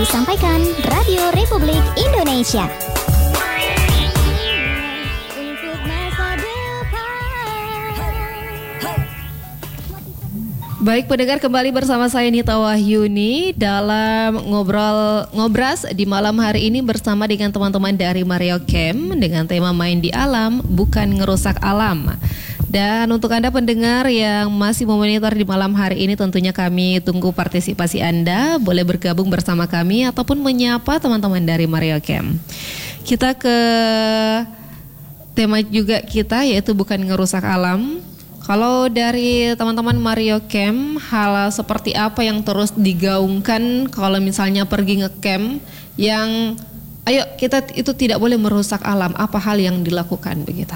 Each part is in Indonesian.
disampaikan Radio Republik Indonesia. Baik pendengar, kembali bersama saya Nita Wahyuni dalam ngobras di malam hari ini bersama dengan teman-teman dari Mario Camp dengan tema Main di Alam Bukan Ngerusak Alam. Dan untuk Anda pendengar yang masih memonitor di malam hari ini, tentunya kami tunggu partisipasi Anda. Boleh bergabung bersama kami ataupun menyapa teman-teman dari Mario Camp. Kita ke tema juga kita, yaitu bukan ngerusak alam. Kalau dari teman-teman Mario Camp, hal seperti apa yang terus digaungkan kalau misalnya pergi nge-camp yang ayo kita itu tidak boleh merusak alam, apa hal yang dilakukan begitu?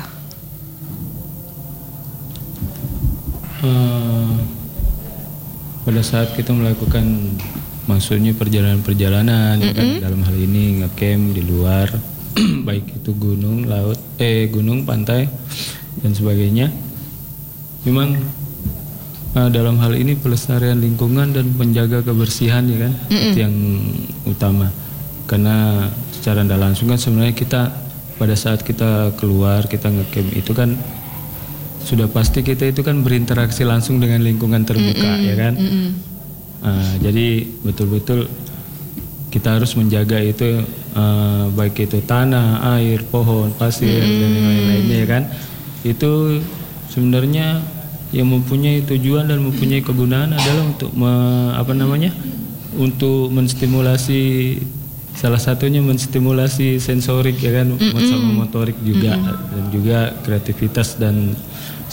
Pada saat kita melakukan maksudnya perjalanan-perjalanan ya kan, dalam hal ini nge-camp di luar baik itu gunung, laut, gunung, pantai dan sebagainya. Memang dalam hal ini pelestarian lingkungan dan menjaga kebersihan ya kan, itu yang utama. Karena secara tidak langsung kan sebenarnya kita pada saat kita keluar, kita nge-camp itu kan sudah pasti kita itu kan berinteraksi langsung dengan lingkungan terbuka ya kan. Jadi betul-betul kita harus menjaga itu baik itu tanah, air, pohon, pasir dan lain-lainnya ya kan. Itu sebenarnya yang mempunyai tujuan dan mempunyai kegunaan adalah untuk untuk menstimulasi, salah satunya menstimulasi sensorik ya kan, sama motorik juga dan juga kreativitas dan